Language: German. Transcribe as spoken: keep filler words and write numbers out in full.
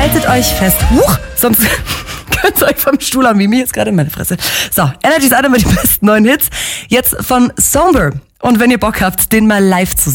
haltet euch fest. Huch, sonst könnt ihr euch vom Stuhl haben, wie mir jetzt gerade in meine Fresse. So, Energy ist einer mit den besten neuen Hits. Jetzt von Somber. Und wenn ihr Bock habt, den mal live zu sehen.